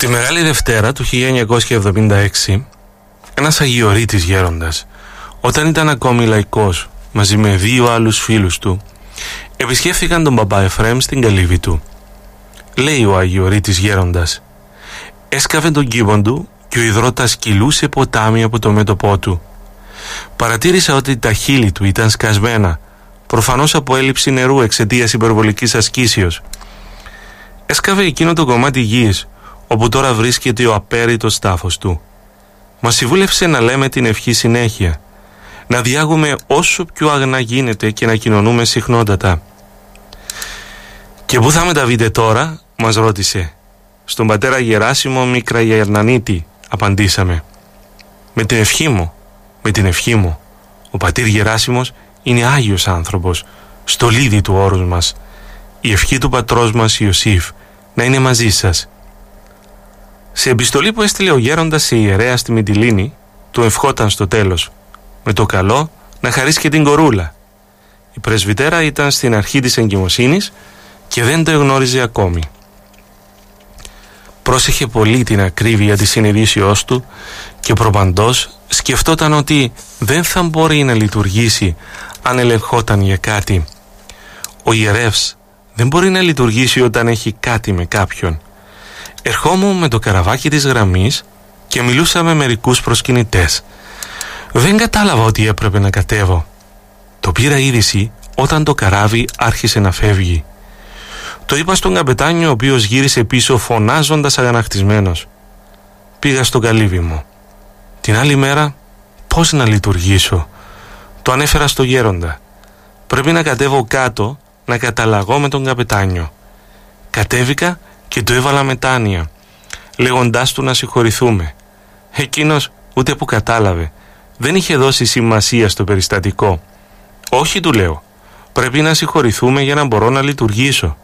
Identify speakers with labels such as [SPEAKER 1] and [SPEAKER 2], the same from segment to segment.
[SPEAKER 1] Τη Μεγάλη Δευτέρα του 1976, ένας αγιορείτης γέροντας, όταν ήταν ακόμη λαϊκός, μαζί με 2 άλλους φίλους του, επισκέφθηκαν τον Παπά Εφραίμ στην καλύβη του. Λέει ο αγιορείτης γέροντας: έσκαβε τον κήπον του και ο υδρότας κυλούσε ποτάμι από το μέτωπό του. Παρατήρησα ότι τα χείλη του ήταν σκασμένα, προφανώς από έλλειψη νερού εξαιτίας υπερβολικής ασκήσεως. Έσκαβε εκείνο το κομμάτι γης όπου τώρα βρίσκεται ο απέριτος τάφος του. Μας συμβούλευσε να λέμε την ευχή συνέχεια, να διάγουμε όσο πιο αγνά γίνεται και να κοινωνούμε συχνότατα. «Και πού θα μεταβείτε τώρα?» μας ρώτησε. «Στον πατέρα Γεράσιμο Μικραγερνανίτη», απαντήσαμε. «Με την ευχή μου, με την ευχή μου. Ο πατήρ Γεράσιμος είναι άγιος άνθρωπος, στολίδι του όρους μας. Η ευχή του πατρός μας Ιωσήφ να είναι μαζί σας». Σε επιστολή που έστειλε ο γέροντας σε ιερέα στη Μυτιλήνη, του ευχόταν στο τέλος, με το καλό να χαρίσει και την κορούλα. Η πρεσβυτέρα ήταν στην αρχή της εγκυμοσύνης και δεν το εγνώριζε ακόμη. Πρόσεχε πολύ την ακρίβεια της συνειδήσεώς του και προπαντός σκεφτόταν ότι δεν θα μπορεί να λειτουργήσει αν ελεγχόταν για κάτι. Ο ιερεύς δεν μπορεί να λειτουργήσει όταν έχει κάτι με κάποιον. Ερχόμουν με το καραβάκι της γραμμής και μιλούσα με μερικούς προσκυνητές. Δεν κατάλαβα ότι έπρεπε να κατέβω. Το πήρα είδηση όταν το καράβι άρχισε να φεύγει. Το είπα στον καπετάνιο, ο οποίος γύρισε πίσω φωνάζοντας αγανακτισμένος. Πήγα στο καλύβι μου. Την άλλη μέρα πώς να λειτουργήσω? Το ανέφερα στο γέροντα. Πρέπει να κατέβω κάτω να καταλαγώ με τον καπετάνιο. Κατέβηκα και του έβαλα μετάνοια, λέγοντάς του να συγχωρηθούμε. Εκείνος ούτε που κατάλαβε. Δεν είχε δώσει σημασία στο περιστατικό. «Όχι», του λέω, «πρέπει να συγχωρηθούμε για να μπορώ να λειτουργήσω».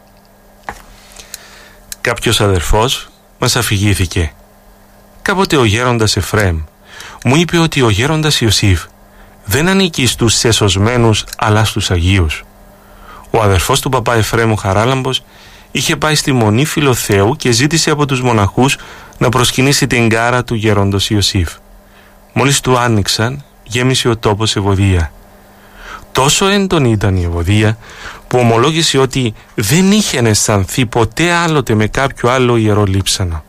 [SPEAKER 1] Κάποιος αδερφός μας αφηγήθηκε. Κάποτε ο γέροντας Εφραίμ μου είπε ότι ο γέροντας Ιωσήφ δεν ανήκει στους σεσωσμένους αλλά στους Αγίους. Ο αδερφός του Παπά Εφραίμ, ο Χαράλαμπος, είχε πάει στη Μονή Φιλοθέου και ζήτησε από τους μοναχούς να προσκυνήσει την κάρα του γέροντος Ιωσήφ. Μόλις του άνοιξαν, γέμισε ο τόπος ευωδία. Τόσο έντονη ήταν η ευωδία που ομολόγησε ότι δεν είχε αισθανθεί ποτέ άλλοτε με κάποιο άλλο ιερό λείψανο.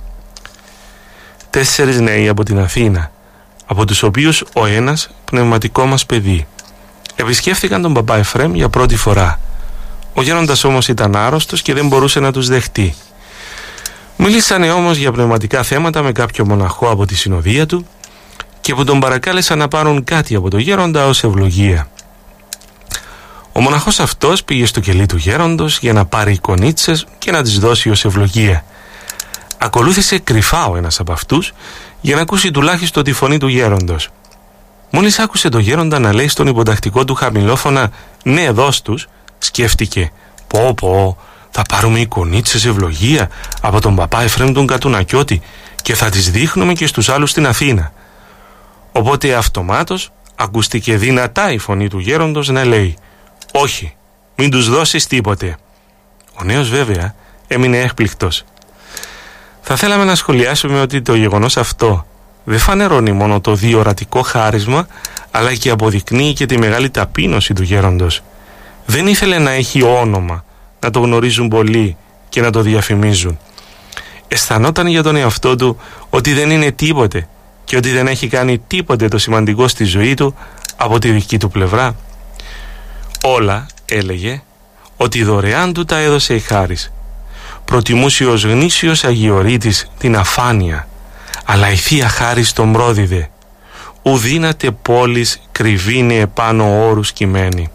[SPEAKER 1] 4 νέοι από την Αθήνα, από τους οποίους ο ένας πνευματικό μας παιδί, επισκέφθηκαν τον Παπά Εφραίμ για πρώτη φορά. Ο γέροντας όμως ήταν άρρωστος και δεν μπορούσε να τους δεχτεί. Μίλησανε όμως για πνευματικά θέματα με κάποιο μοναχό από τη συνοδεία του και που τον παρακάλεσαν να πάρουν κάτι από το γέροντα ως ευλογία. Ο μοναχός αυτός πήγε στο κελί του γέροντος για να πάρει εικονίτσες και να τις δώσει ως ευλογία. Ακολούθησε κρυφά ο ένας από αυτούς για να ακούσει τουλάχιστον τη φωνή του γέροντος. Μόλις άκουσε το γέροντα να λέει στον υποτακτικό του χαμηλόφωνα «Ναι, δώσ' τους», σκέφτηκε «Πω, θα πάρουμε εικονίτσες ευλογία από τον Παπά Εφραίμ τον Κατουνακιώτη και θα τις δείχνουμε και στους άλλους στην Αθήνα». Οπότε αυτομάτως ακούστηκε δυνατά η φωνή του γέροντος να λέει «Όχι, μην τους δώσεις τίποτε». Ο νέος βέβαια έμεινε έκπληκτος. Θα θέλαμε να σχολιάσουμε ότι το γεγονός αυτό δεν φανερώνει μόνο το διορατικό χάρισμα, αλλά και αποδεικνύει και τη μεγάλη ταπείνωση του γέροντος. Δεν ήθελε να έχει όνομα, να το γνωρίζουν πολλοί και να το διαφημίζουν. Αισθανόταν για τον εαυτό του ότι δεν είναι τίποτε και ότι δεν έχει κάνει τίποτε το σημαντικό στη ζωή του από τη δική του πλευρά. Όλα, έλεγε, ότι δωρεάν του τα έδωσε η χάρις. Προτιμούσε ως γνήσιος αγιορείτης την αφάνεια, αλλά η Θεία Χάρις τον πρόδιδε. Ουδύνατε πόλης κρυβήνε επάνω όρους κειμένη.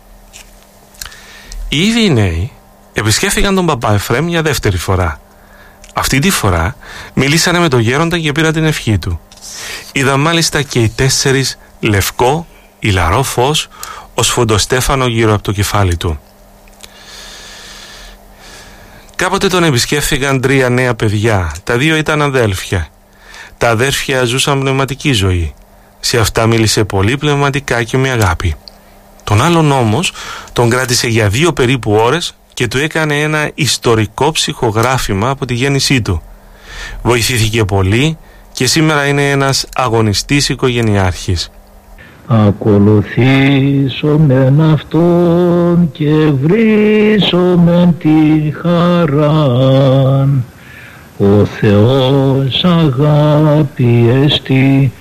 [SPEAKER 1] Οι ίδιοι νέοι επισκέφθηκαν τον Παπά Εφραίμ για δεύτερη φορά. Αυτή τη φορά μιλήσανε με τον γέροντα και πήραν την ευχή του. Είδαν μάλιστα και οι 4 λευκό, ηλαρό φως ως φωτοστέφανο γύρω από το κεφάλι του. Κάποτε τον επισκέφθηκαν 3 νέα παιδιά. Τα 2 ήταν αδέλφια. Τα αδέρφια ζούσαν πνευματική ζωή. Σε αυτά μίλησε πολύ πνευματικά και με αγάπη. Τον άλλον όμως τον κράτησε για 2 περίπου ώρες και του έκανε ένα ιστορικό ψυχογράφημα από τη γέννησή του. Βοηθήθηκε πολύ και σήμερα είναι ένας αγωνιστής οικογενειάρχης.
[SPEAKER 2] Ακολουθήσομεν Αυτόν και βρήσομεν τη χαράν. Ο Θεός αγάπη εστι